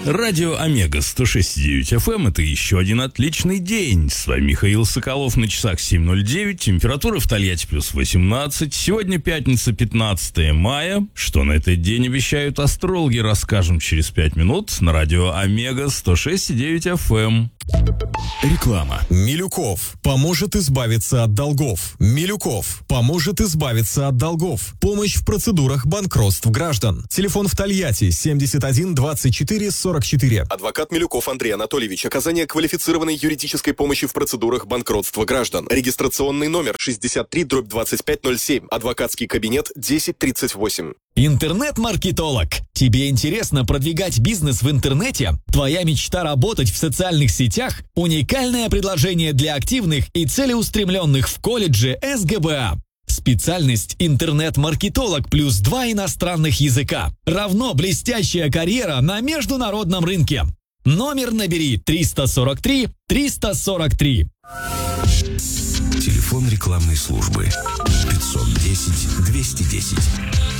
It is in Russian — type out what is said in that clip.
Радио Омега 106.9 FM – это еще один отличный день. С вами Михаил Соколов, на часах 7:09, температура в Тольятти плюс 18. Сегодня пятница, 15 мая. Что на этот день обещают астрологи, расскажем через 5 минут на радио Омега 106.9 FM. Реклама. Милюков поможет избавиться от долгов. Милюков поможет избавиться от долгов. Помощь в процедурах банкротств граждан. Телефон в Тольятти 71 24 44. Адвокат Милюков Андрей Анатольевич. Оказание квалифицированной юридической помощи в процедурах банкротства граждан. Регистрационный номер 63/2507. Адвокатский кабинет 1038. Интернет-маркетолог. Тебе интересно продвигать бизнес в интернете? Твоя мечта работать в социальных сетях? Уникальное предложение для активных и целеустремленных в колледже СГБА. Специальность интернет-маркетолог плюс 2 иностранных языка. Равно блестящая карьера на международном рынке. Номер набери 343 343. Телефон рекламной службы 510 210.